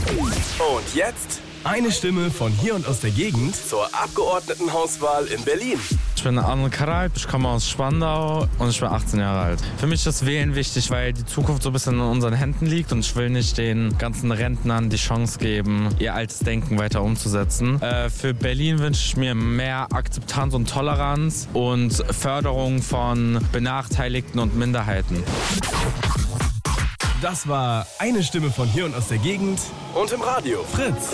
Und jetzt eine Stimme von hier und aus der Gegend zur Abgeordnetenhauswahl in Berlin. Ich bin Anne Karal, ich komme aus Spandau und ich bin 18 Jahre alt. Für mich ist das Wählen wichtig, weil die Zukunft so ein bisschen in unseren Händen liegt und ich will nicht den ganzen Rentnern die Chance geben, ihr altes Denken weiter umzusetzen. Für Berlin wünsche ich mir mehr Akzeptanz und Toleranz und Förderung von Benachteiligten und Minderheiten. Das war eine Stimme von hier und aus der Gegend und im Radio Fritz.